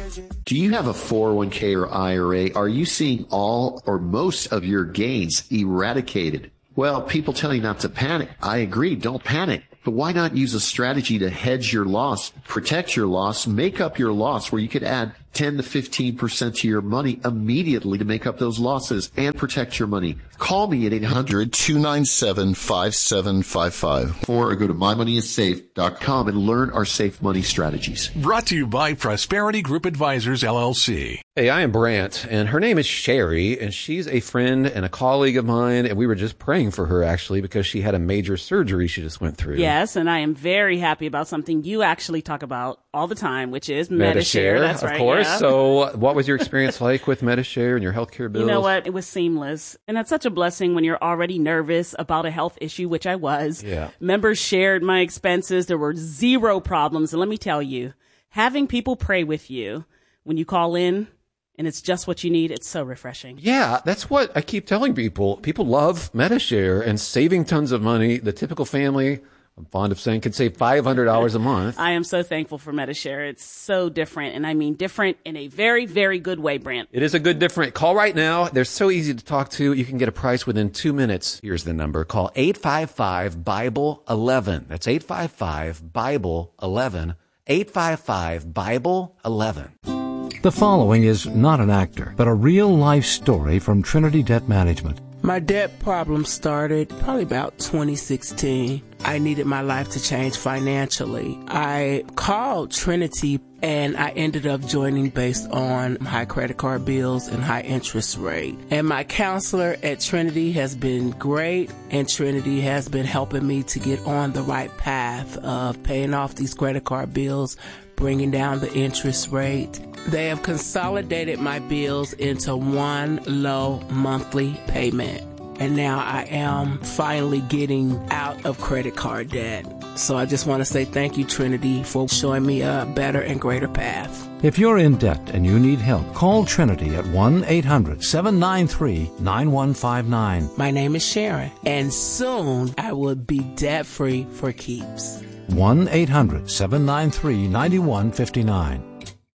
Do you have a four oh one k or I R A? Are you seeing all or most of your gains eradicated? Well, people tell you not to panic. I agree. Don't panic. But why not use a strategy to hedge your loss, protect your loss, make up your loss where you could add ten to fifteen percent to your money immediately to make up those losses and protect your money? Call me at eight hundred, two nine seven, five seven five five or go to my money is safe dot com and learn our safe money strategies. Brought to you by Prosperity Group Advisors, L L C. Hey, I am Brant, and her name is Sherry, and she's a friend and a colleague of mine, and we were just praying for her, actually, because she had a major surgery she just went through. Yes, and I am very happy about something you actually talk about all the time, which is Medi-Share. Medi-Share, That's of right, course. yeah. So what was your experience like with Medi-Share and your healthcare bills? You know what? It was seamless. And that's such a blessing when you're already nervous about a health issue, which I was. Yeah. Members shared my expenses. There were zero problems. And let me tell you, having people pray with you when you call in and it's just what you need, it's so refreshing. Yeah, that's what I keep telling people. People love Medi-Share and saving tons of money. The typical family, I'm fond of saying, can save five hundred dollars a month. I am so thankful for Medi-Share. It's so different, and I mean different in a very, very good way, Brant. It is a good different. Call right now. They're so easy to talk to. You can get a price within two minutes. Here's the number. Call eight five five, Bible eleven. That's eight five five, Bible eleven. eight five five, Bible eleven. The following is not an actor, but a real-life story from Trinity Debt Management. My debt problem started probably about twenty sixteen. I needed my life to change financially. I called Trinity and I ended up joining based on high credit card bills and high interest rate. And my counselor at Trinity has been great, and Trinity has been helping me to get on the right path of paying off these credit card bills, bringing down the interest rate. They have consolidated my bills into one low monthly payment. And now I am finally getting out of credit card debt. So I just want to say thank you, Trinity, for showing me a better and greater path. If you're in debt and you need help, call Trinity at one eight hundred, seven nine three, nine one five nine. My name is Sharon, and soon I will be debt-free for keeps. one eight hundred, seven nine three, nine one five nine.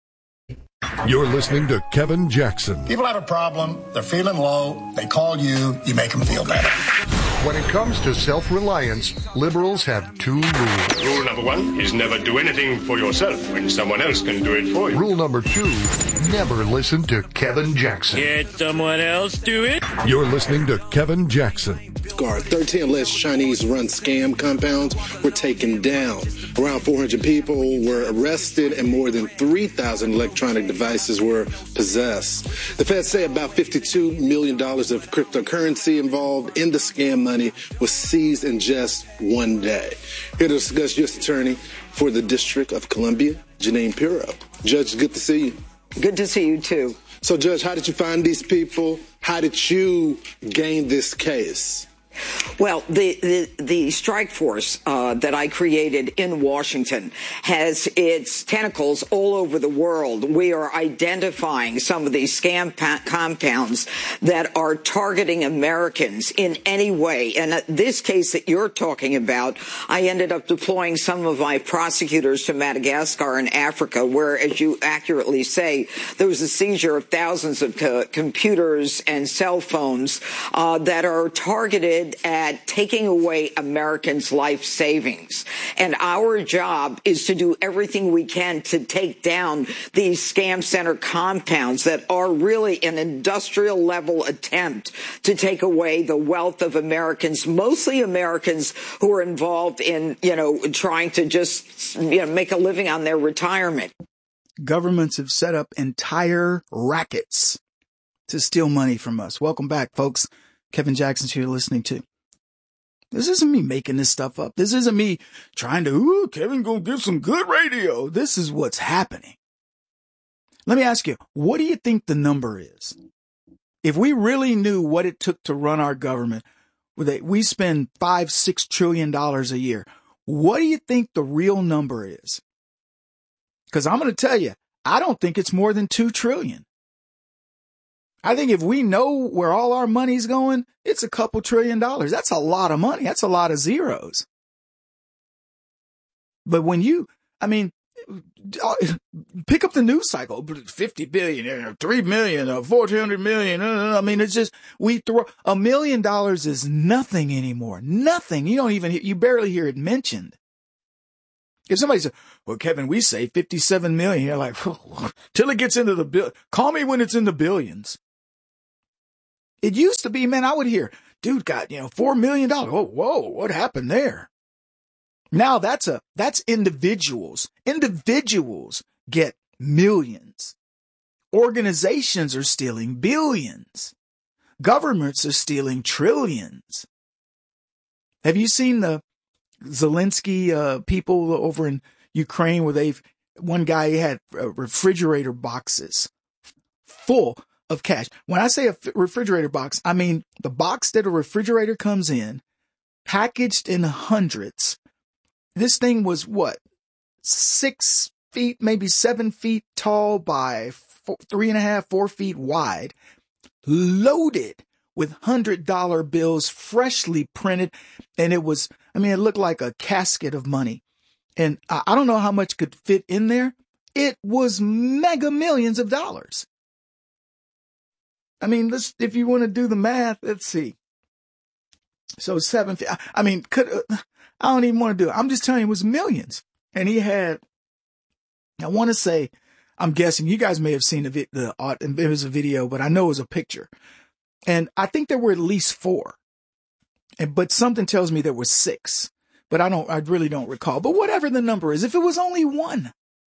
You're listening to Kevin Jackson. People have a problem, they're feeling low, they call you, you make them feel better. When it comes to self-reliance, liberals have two rules. Rule number one is never do anything for yourself when someone else can do it for you. Rule number two, never listen to Kevin Jackson. Let someone else do it. You're listening to Kevin Jackson. thirteen alleged Chinese-run scam compounds were taken down. Around four hundred people were arrested and more than three thousand electronic devices were possessed. The feds say about fifty-two million dollars of cryptocurrency involved in the scam money was seized in just one day. Here to discuss, U S Attorney for the District of Columbia, Janine Pirro. Judge, good to see you. Good to see you, too. So, Judge, how did you find these people? How did you gain this case? Well, the, the, the strike force uh, that I created in Washington has its tentacles all over the world. We are identifying some of these scam pa- compounds that are targeting Americans in any way. And this case that you're talking about, I ended up deploying some of my prosecutors to Madagascar and Africa, where, as you accurately say, there was a seizure of thousands of co- computers and cell phones uh, that are targeted at taking away Americans' life savings. And our job is to do everything we can to take down these scam center compounds that are really an industrial level attempt to take away the wealth of Americans, mostly Americans who are involved in, you know, trying to just, you know, make a living on their retirement. Governments have set up entire rackets to steal money from us. Welcome back, folks. Kevin Jackson's here listening to. This isn't me making this stuff up. This isn't me trying to, ooh, Kevin gonna give some good radio. This is what's happening. Let me ask you, what do you think the number is? If we really knew what it took to run our government, we spend five, six trillion dollars a year. What do you think the real number is? Because I'm going to tell you, I don't think it's more than two trillion. I think if we know where all our money's going, it's a couple trillion dollars. That's a lot of money. That's a lot of zeros. But when you, I mean, pick up the news cycle, fifty billion, three million, four hundred million. I mean, it's just, we throw a million dollars is nothing anymore. Nothing. You don't even, you barely hear it mentioned. If somebody says, well, Kevin, we say fifty-seven million, you're like, till it gets into the bill. Call me when it's in the billions. It used to be, man, I would hear, dude got, you know, four million dollars. Whoa, whoa, what happened there? Now that's a, that's individuals. Individuals get millions. Organizations are stealing billions. Governments are stealing trillions. Have you seen the Zelensky uh, people over in Ukraine where they've, one guy had uh, refrigerator boxes full of cash. When I say a f- refrigerator box, I mean the box that a refrigerator comes in, packaged in hundreds. This thing was what, six feet, maybe seven feet tall by four, three and a half, four feet wide, loaded with hundred dollar bills, freshly printed. And it was, I mean, it looked like a casket of money. And I, I don't know how much could fit in there. It was mega millions of dollars. I mean, let's, if you want to do the math, let's see. So seven feet, I, I mean, could, uh, I don't even want to do it. I'm just telling you, it was millions. And he had, I want to say, I'm guessing you guys may have seen the, the, uh, it was a video, but I know it was a picture. And I think there were at least four. And, but something tells me there were six, but I don't, I really don't recall. But whatever the number is, if it was only one,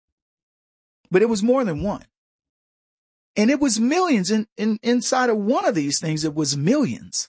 but it was more than one. And it was millions in, in, inside of one of these things. It was millions.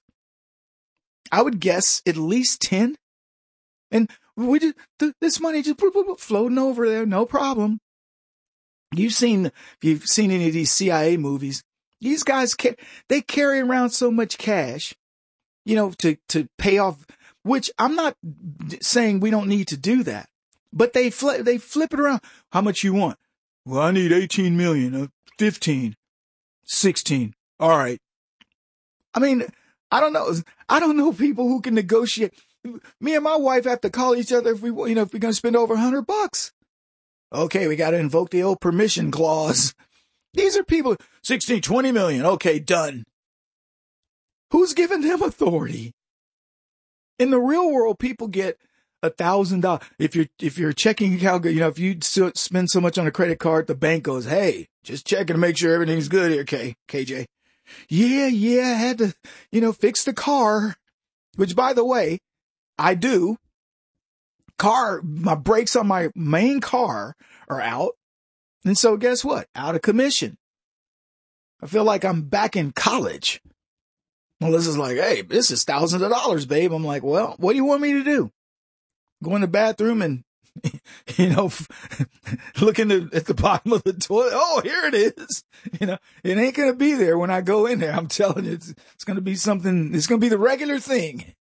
I would guess at least ten. And we just, th- this money just bloop, bloop, bloop, floating over there. No problem. You've seen, if you've seen any of these C I A movies, these guys, ca- they carry around so much cash, you know, to, to pay off, which I'm not saying we don't need to do that, but they flip, they flip it around. How much you want? Well, I need eighteen million, uh, fifteen, sixteen. All right. I mean, I don't know. I don't know people who can negotiate. Me and my wife have to call each other if we, you know, if we're going to spend over a hundred bucks. Okay. We got to invoke the old permission clause. These are people, sixteen, twenty million. Okay. Done. Who's giving them authority? In the real world, people get a thousand dollars. If you're, if you're checking account, you know, if you spend so much on a credit card, the bank goes, hey, just checking to make sure everything's good here. K, K J. Yeah. Yeah. I had to, you know, fix the car, which by the way, I do. Car, my brakes on my main car are out. And so guess what? Out of commission. I feel like I'm back in college. Well, this is like, hey, this is thousands of dollars, babe. I'm like, well, what do you want me to do? Go in the bathroom and, you know, look in the, at the bottom of the toilet. Oh, here it is. You know, it ain't going to be there when I go in there. I'm telling you, it's, it's going to be something, it's going to be the regular thing.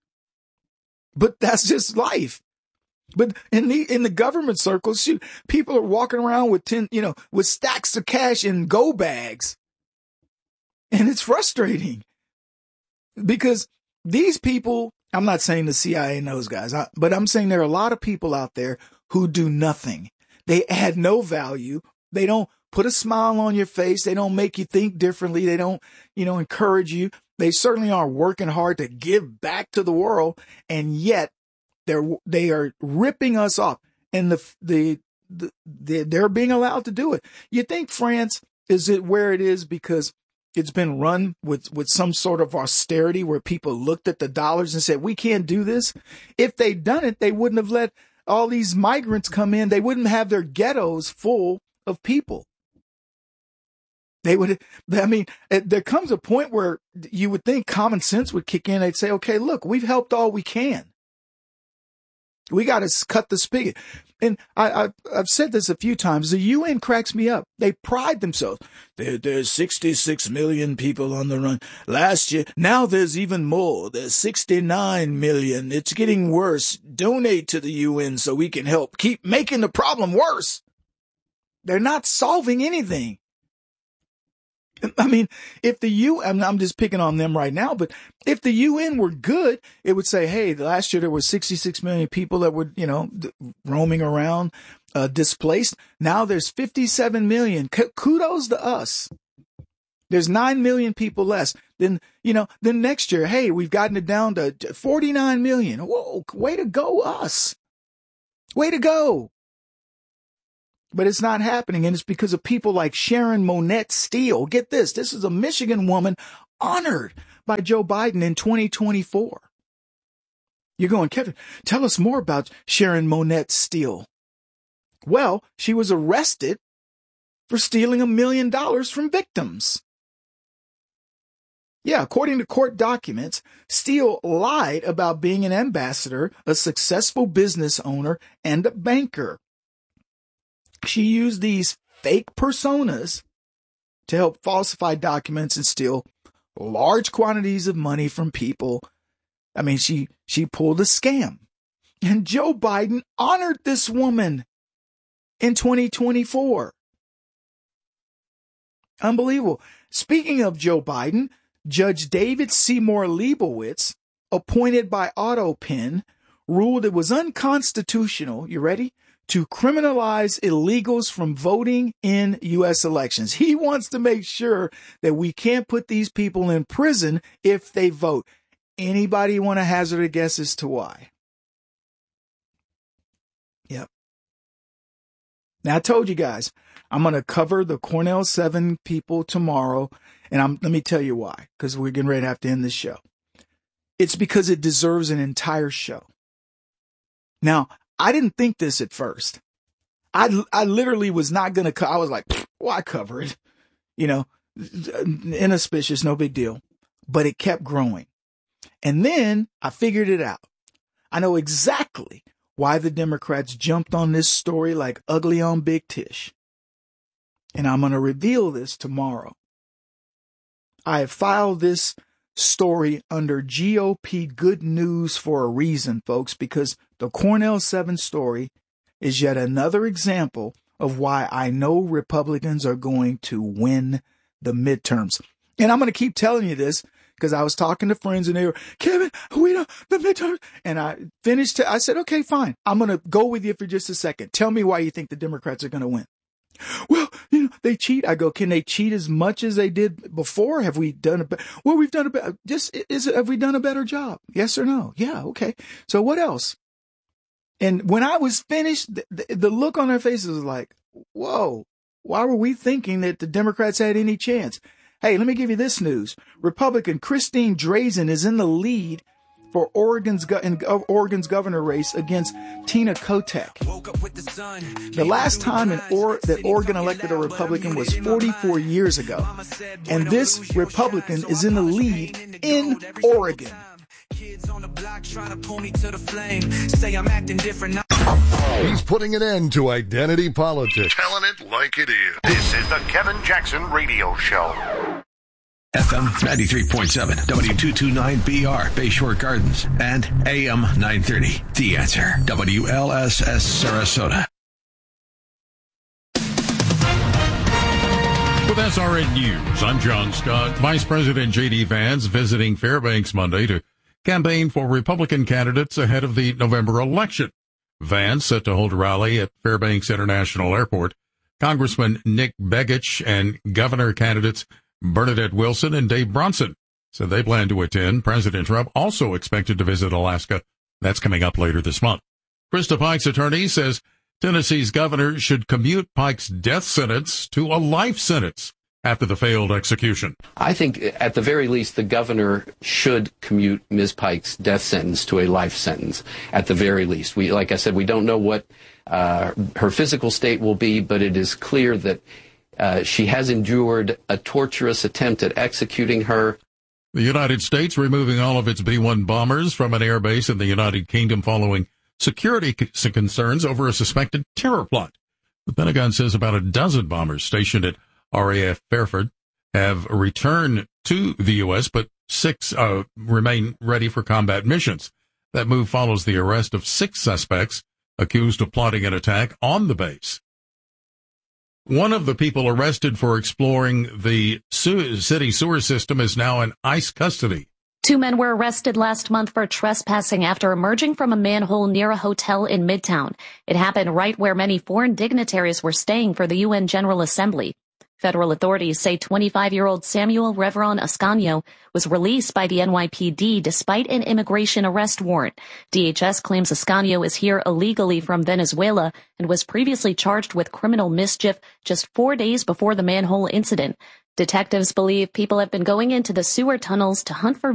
But that's just life. But in the, in the government circles, shoot, people are walking around with ten, you know, with stacks of cash in go bags. And it's frustrating because these people, I'm not saying the C I A and those guys, I, but I'm saying there are a lot of people out there who do nothing. They add no value. They don't put a smile on your face. They don't make you think differently. They don't, you know, encourage you. They certainly are working hard to give back to the world. And yet they're, they are ripping us off. And the, the, the, the they're being allowed to do it. You think France is it where it is because it's been run with, with some sort of austerity where people looked at the dollars and said, we can't do this. If they'd done it, they wouldn't have let all these migrants come in. They wouldn't have their ghettos full of people. They would, I mean, there comes a point where you would think common sense would kick in. They'd say, okay, look, we've helped all we can. We got to cut the spigot. And I, I, I've said this a few times. The U N cracks me up. They pride themselves. There, there's sixty-six million people on the run. Last year, now there's even more. There's sixty-nine million. It's getting worse. Donate to the U N so we can help keep making the problem worse. They're not solving anything. I mean, if the U N, I'm just picking on them right now, but if the U N were good, it would say, hey, last year there were sixty-six million people that were, you know, roaming around, uh, displaced. Now there's fifty-seven million. C- kudos to us. There's nine million people less. Then, you know, then next year, hey, we've gotten it down to forty-nine million. Whoa, way to go, us. Way to go. But it's not happening, and it's because of people like Sharon Monette Steele. Get this. This is a Michigan woman honored by Joe Biden in twenty twenty-four. You're going, Kevin, tell us more about Sharon Monette Steele. Well, she was arrested for stealing a million dollars from victims. Yeah, according to court documents, Steele lied about being an ambassador, a successful business owner, and a banker. She used these fake personas to help falsify documents and steal large quantities of money from people. I mean, she, she pulled a scam. And Joe Biden honored this woman in twenty twenty-four. Unbelievable. Speaking of Joe Biden, Judge David Seymour Leibowitz, appointed by AutoPen, ruled it was unconstitutional, you ready, to criminalize illegals from voting in U S elections. He wants to make sure that we can't put these people in prison if they vote. Anybody want to hazard a guess as to why? Yep. Now, I told you guys, I'm going to cover the Cornell seven people tomorrow, and I'm, let me tell you why, because we're getting ready to have to end this show. It's because it deserves an entire show. Now, I didn't think this at first. I, I literally was not going to, co- I was like, why cover it? You know, inauspicious, no big deal. But it kept growing. And then I figured it out. I know exactly why the Democrats jumped on this story like ugly on Big Tish. And I'm going to reveal this tomorrow. I have filed this story under G O P good news for a reason, folks, because the Cornell seven story is yet another example of why I know Republicans are going to win the midterms. And I'm going to keep telling you this because I was talking to friends and they were, Kevin, we don't, the midterms. And I finished, I said, okay, fine. I'm going to go with you for just a second. Tell me why you think the Democrats are going to win. Well, you know, they cheat. I go, can they cheat as much as they did before? Have we done a better? Well, we've done a better, just, is it, have we done a better job? Yes or no? Yeah. Okay. So what else? And when I was finished, the, the, the look on their faces was like, whoa, why were we thinking that the Democrats had any chance? Hey, let me give you this news. Republican Christine Drazan is in the lead for Oregon's go- in Oregon's governor race against Tina Kotek. The last time in or- that Oregon elected a Republican was forty-four years ago. And this Republican is in the lead in Oregon. Kids on the block trying to pull me to the flame. Say I'm acting different. He's putting an end to identity politics. Telling it like it is. This is the Kevin Jackson Radio Show. F M ninety-three point seven, W two twenty-nine B R, Bayshore Gardens, and A M nine thirty, The Answer, W L S S Sarasota. With S R N News, I'm John Scott. Vice President J D Vance visiting Fairbanks Monday to campaign for Republican candidates ahead of the November election. Vance set to hold a rally at Fairbanks International Airport. Congressman Nick Begich and governor candidates Bernadette Wilson and Dave Bronson said they plan to attend. President Trump also expected to visit Alaska. That's coming up later this month. Krista Pike's attorney says Tennessee's governor should commute Pike's death sentence to a life sentence after the failed execution. I think at the very least the governor should commute Miz Pike's death sentence to a life sentence at the very least. We, like I said, we don't know what uh, her physical state will be, but it is clear that uh, she has endured a torturous attempt at executing her. The United States removing all of its B one bombers from an air base in the United Kingdom following security concerns over a suspected terror plot. The Pentagon says about a dozen bombers stationed at R A F Fairford have returned to the U S, but six uh, remain ready for combat missions. That move follows the arrest of six suspects accused of plotting an attack on the base. One of the people arrested for exploring the su- city sewer system is now in ICE custody. Two men were arrested last month for trespassing after emerging from a manhole near a hotel in Midtown. It happened right where many foreign dignitaries were staying for the U N General Assembly. Federal authorities say twenty-five-year-old Samuel Reveron Ascanio was released by the N Y P D despite an immigration arrest warrant. D H S claims Ascanio is here illegally from Venezuela and was previously charged with criminal mischief just four days before the manhole incident. Detectives believe people have been going into the sewer tunnels to hunt for